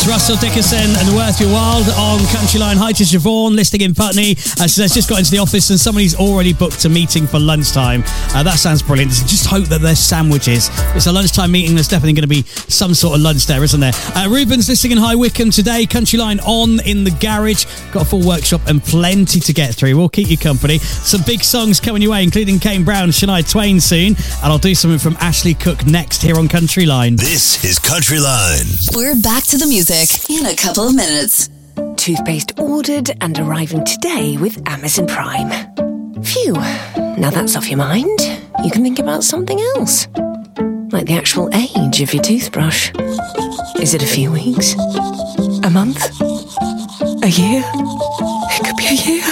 It's Russell Dickerson and Worth Your While on Country Line. Hi to Siobhan, listening in Putney. She says, just got into the office and somebody's already booked a meeting for lunchtime. That sounds brilliant. Just hope that there's sandwiches. It's a lunchtime meeting. There's definitely going to be some sort of lunch there, isn't there? Ruben's listening in High Wycombe today. Country Line on in the garage. Got a full workshop and plenty to get through. We'll keep you company. Some big songs coming your way, including Kane Brown and Shania Twain soon. And I'll do something from Ashley Cook next here on Country Line. This is Country Line. We're back to the music in a couple of minutes. Toothpaste ordered and arriving today with Amazon Prime. Phew, now that's off your mind. You can think about something else. Like the actual age of your toothbrush. Is it a few weeks? A month? A year? It could be a year.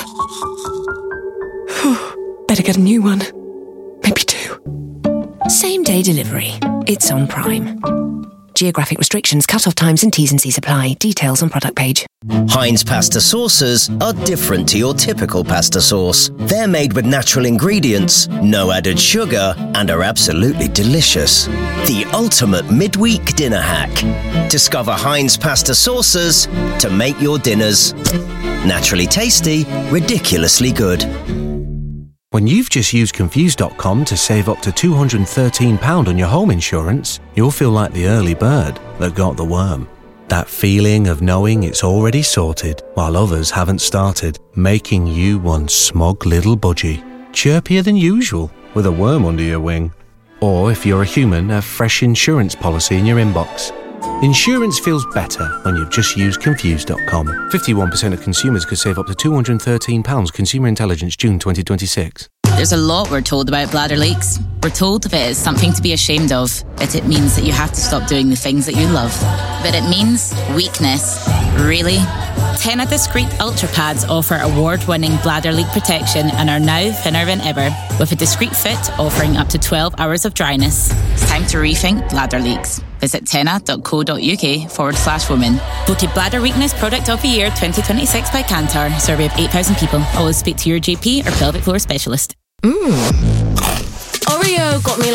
Better get a new one. Maybe 2. Same day delivery. It's on Prime. Geographic restrictions, cut-off times and T's and C's apply. Details on product page. Heinz pasta sauces are different to your typical pasta sauce. They're made with natural ingredients, no added sugar, and are absolutely delicious. The ultimate midweek dinner hack. Discover Heinz pasta sauces to make your dinners naturally tasty, ridiculously good. When you've just used Confused.com to save up to £213 on your home insurance, you'll feel like the early bird that got the worm. That feeling of knowing it's already sorted while others haven't started, making you one smug little budgie, chirpier than usual with a worm under your wing. Or if you're a human, a fresh insurance policy in your inbox. Insurance feels better when you've just used Confused.com. 51% of consumers could save up to £213. Consumer Intelligence, June 2026. There's a lot we're told about bladder leaks. We're told that it is something to be ashamed of, that it means that you have to stop doing the things that you love. But it means weakness. Really? Tena Discreet Ultra Pads offer award-winning bladder leak protection and are now thinner than ever, with a discreet fit offering up to 12 hours of dryness. It's time to rethink bladder leaks. Visit tena.co.uk/women. Voted Bladder Weakness Product of the Year 2026 by Kantar. Survey of 8,000 people. Always speak to your GP or pelvic floor specialist. Oreo got me